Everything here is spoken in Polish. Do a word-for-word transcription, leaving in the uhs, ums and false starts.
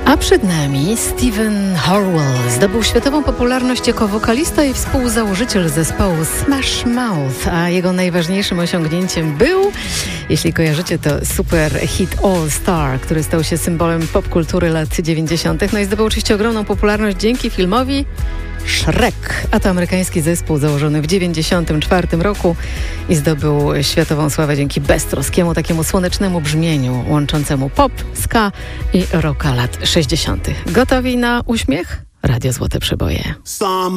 A przed nami Steven Horwell. Zdobył światową popularność jako wokalista i współzałożyciel zespołu Smash Mouth, a jego najważniejszym osiągnięciem był, jeśli kojarzycie, to super hit All Star, który stał się symbolem popkultury lat dziewięćdziesiątych. No i zdobył oczywiście ogromną popularność dzięki filmowi Shrek, a to amerykański zespół założony w dziewięćdziesiątym czwartym roku i zdobył światową sławę dzięki beztroskiemu, takiemu słonecznemu brzmieniu łączącemu pop, ska i rocka lat sześćdziesiątych. Gotowi na uśmiech? Radio Złote Przeboje.